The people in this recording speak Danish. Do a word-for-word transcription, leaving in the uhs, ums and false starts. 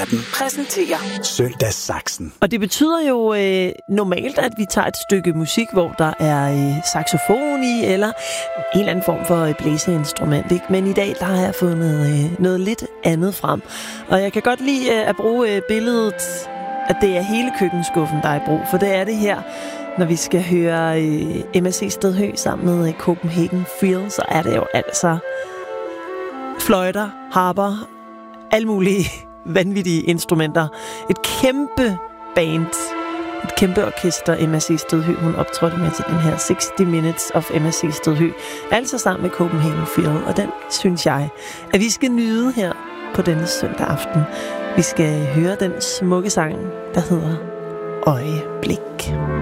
atten præsenterer Søndagssaksen. Og det betyder jo øh, normalt, at vi tager et stykke musik, hvor der er øh, saxofon i, eller en eller anden form for øh, blæseinstrument, ikke? Men i dag, der har jeg fundet øh, noget lidt andet frem. Og jeg kan godt lide øh, at bruge øh, billedet, at det er hele køkkenskuffen, der er i brug, for det er det her. Når vi skal høre øh, M S C Stedhø sammen med øh, Copenhagen Feel, så er det jo altså fløjter, harper, alle mulige vanvittige instrumenter. Et kæmpe band, et kæmpe orkester, M S C Stedhø, hun optrådte med til den her sixty minutes of M S C Stedhø. Altså sammen med Copenhagen Feel, og den synes jeg, at vi skal nyde her på denne søndag aften. Vi skal høre den smukke sang, der hedder Øjeblik.